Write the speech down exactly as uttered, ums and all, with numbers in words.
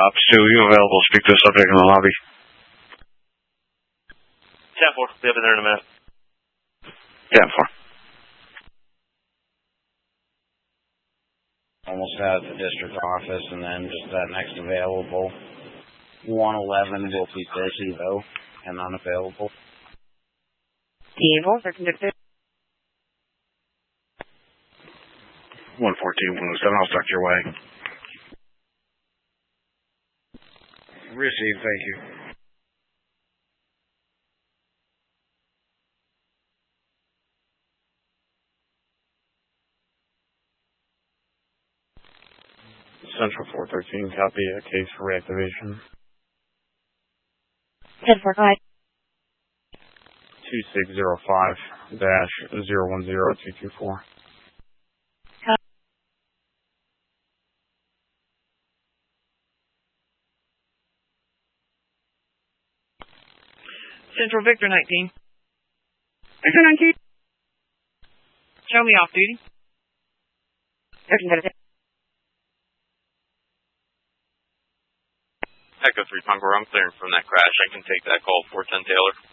Ops two, you available to speak to the subject in the lobby? ten four, be up in there in a minute. ten four. Almost out of the district office, and then just that next available. one eleven will be busy, though, and unavailable. Evil, conducted. one fourteen, one oh seven, I'll start your way. Receive, thank you. Central four thirteen, copy a case for reactivation. ten four five. two six zero five dash zero one zero two two four. Central Victor nineteen. Victor nineteen. Show me off duty. Echo three Congo, I'm clearing from that crash. I can take that call, four ten Taylor.